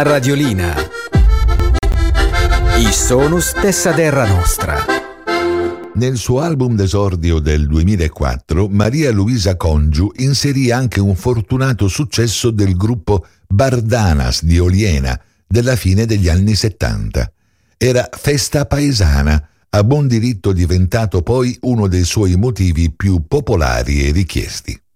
Radiolina. I sonus dessa terra nostra. Nel suo album d'esordio del 2004, Maria Luisa Congiu inserì anche un fortunato successo del gruppo Bardanas di Oliena della fine degli anni 70. Era Festa Paesana, a buon diritto diventato poi uno dei suoi motivi più popolari e richiesti.